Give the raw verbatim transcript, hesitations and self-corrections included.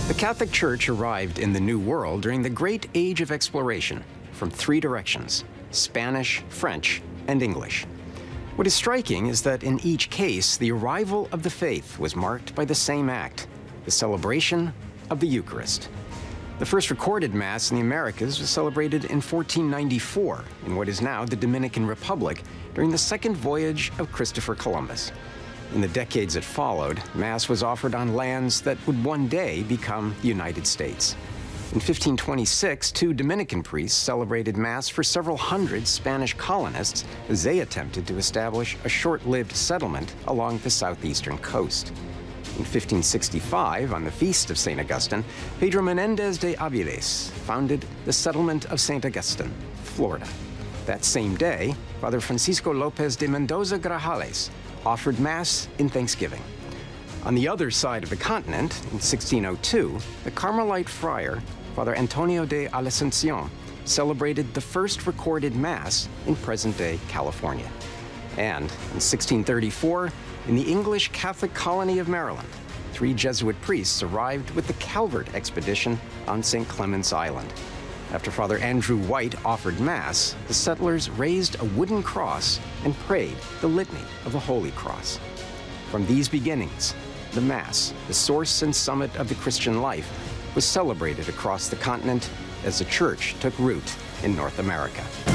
The Catholic Church arrived in the New World during the Great Age of Exploration from three directions: Spanish, French, and English. What is striking is that in each case, the arrival of the faith was marked by the same act, the celebration of the Eucharist. The first recorded Mass in the Americas was celebrated in fourteen ninety-four in what is now the Dominican Republic during the second voyage of Christopher Columbus. In the decades that followed, Mass was offered on lands that would one day become the United States. In fifteen twenty-six, two Dominican priests celebrated Mass for several hundred Spanish colonists as they attempted to establish a short-lived settlement along the southeastern coast. In fifteen sixty-five, on the feast of Saint Augustine, Pedro Menendez de Aviles founded the settlement of Saint Augustine, Florida. That same day, Father Francisco López de Mendoza Grajales offered Mass in thanksgiving. On the other side of the continent, in sixteen oh two, the Carmelite friar, Father Antonio de Asunción, celebrated the first recorded Mass in present-day California. And in sixteen thirty-four, in the English Catholic colony of Maryland, three Jesuit priests arrived with the Calvert expedition on Saint Clement's Island. After Father Andrew White offered Mass, the settlers raised a wooden cross and prayed the Litany of the Holy Cross. From these beginnings, the Mass, the source and summit of the Christian life, was celebrated across the continent as the Church took root in North America.